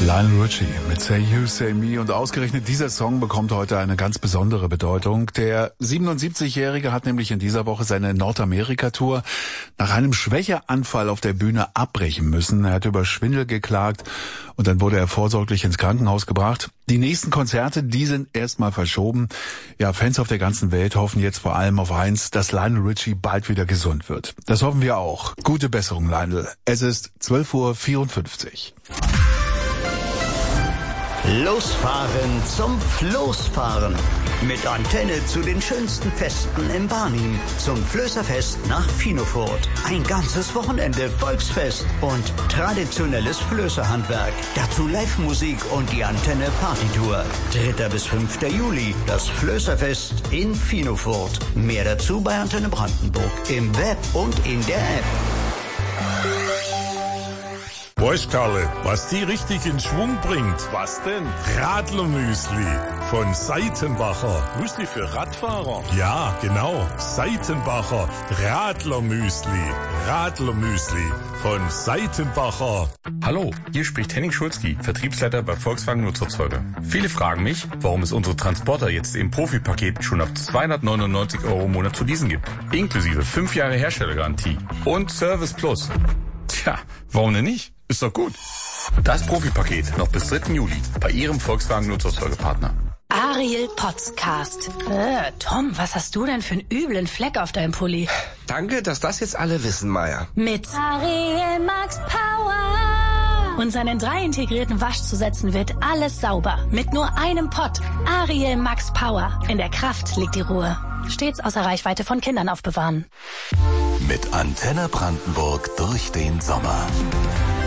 Lionel Richie mit Say You, Say Me, und ausgerechnet dieser Song bekommt heute eine ganz besondere Bedeutung. Der 77-Jährige hat nämlich in dieser Woche seine Nordamerika-Tour nach einem Schwächeanfall auf der Bühne abbrechen müssen. Er hat über Schwindel geklagt und dann wurde er vorsorglich ins Krankenhaus gebracht. Die nächsten Konzerte, die sind erstmal verschoben. Ja, Fans auf der ganzen Welt hoffen jetzt vor allem auf eins, dass Lionel Richie bald wieder gesund wird. Das hoffen wir auch. Gute Besserung, Lionel. Es ist 12:54 Uhr. Losfahren zum Floßfahren. Mit Antenne zu den schönsten Festen in Barnim. Zum Flößerfest nach Finofurt. Ein ganzes Wochenende Volksfest und traditionelles Flößerhandwerk. Dazu Live-Musik und die Antenne Partytour. 3. bis 5. Juli, das Flößerfest in Finofurt. Mehr dazu bei Antenne Brandenburg. Im Web und in der App. Weißt Karle, was die richtig in Schwung bringt? Was denn? Radlermüsli von Seitenbacher. Müsli für Radfahrer? Ja, genau. Seitenbacher Radlermüsli. Radlermüsli von Seitenbacher. Hallo, hier spricht Henning Schulzki, Vertriebsleiter bei Volkswagen Nutzerzeuger. Viele fragen mich, warum es unsere Transporter jetzt im Profi-Paket schon ab 299 € im Monat zu leasen gibt. Inklusive 5 Jahre Herstellergarantie und Service Plus. Tja, warum denn nicht? Ist doch gut. Das Profi-Paket noch bis 3. Juli bei Ihrem Volkswagen Nutzerzeugerpartner. Ariel Podcast. Tom, was hast du denn für einen üblen Fleck auf deinem Pulli? Danke, dass das jetzt alle wissen, Maya. Mit Ariel Max Power. Und seinen 3 integrierten Waschzusätzen wird alles sauber. Mit nur einem Pott. Ariel Max Power. In der Kraft liegt die Ruhe. Stets außer Reichweite von Kindern aufbewahren. Mit Antenne Brandenburg durch den Sommer.